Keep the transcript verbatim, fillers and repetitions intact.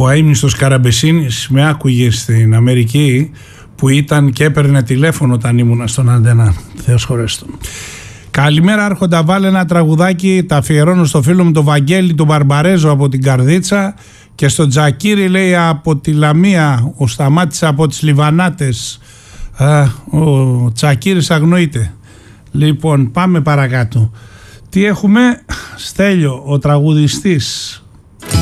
αείμνηστος Καραμπεσίνης με άκουγε στην Αμερική, που ήταν και έπαιρνε τηλέφωνο όταν ήμουνα στον Αντένα. Θεός χωρέστο. Καλημέρα Άρχοντα, βάλε ένα τραγουδάκι, τα αφιερώνω στο φίλο μου τον Βαγγέλη τον Μπαρμπαρέζο από την Καρδίτσα και στο Τζακίρι, λέει, από τη Λαμία, ο Σταμάτης από τις Λιβανάτες. Α, ο Τσακίρης αγνοείται. Λοιπόν, πάμε παρακάτω. Τι έχουμε? Στέλιο, ο τραγουδιστής